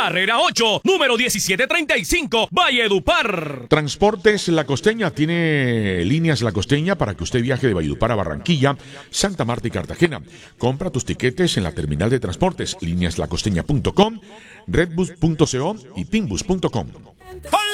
carrera 8, número 1735, Valledupar. Transportes La Costeña tiene líneas La Costeña para que usted viaje de Valledupar a Barranquilla, Santa Marta y Cartagena. Compra tus tiquetes en la terminal de transportes, líneaslacosteña.com, redbus.co y pinbus.com.